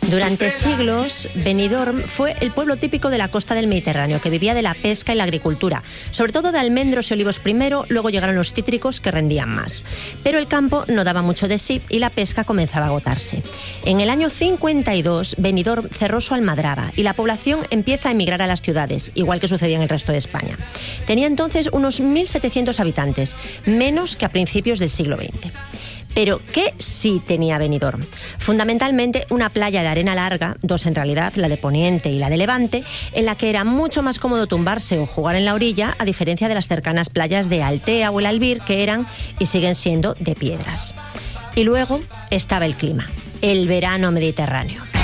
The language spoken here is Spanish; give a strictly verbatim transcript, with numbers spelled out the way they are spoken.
Durante siglos, Benidorm fue el pueblo típico de la costa del Mediterráneo, que vivía de la pesca y la agricultura, sobre todo de almendros y olivos primero, luego llegaron los cítricos que rendían más. Pero el campo no daba mucho de sí y la pesca comenzaba a agotarse. En el año cincuenta y dos, Benidorm cerró su almadraba y la población empieza a emigrar a las ciudades, igual que sucedía en el resto de España. Tenía entonces unos mil setecientos habitantes, menos que a principios del siglo veinte. Pero ¿qué sí tenía Benidorm? Fundamentalmente una playa de arena larga, dos en realidad, la de Poniente y la de Levante, en la que era mucho más cómodo tumbarse o jugar en la orilla, a diferencia de las cercanas playas de Altea o el Albir, que eran y siguen siendo de piedras. Y luego estaba el clima, el verano mediterráneo.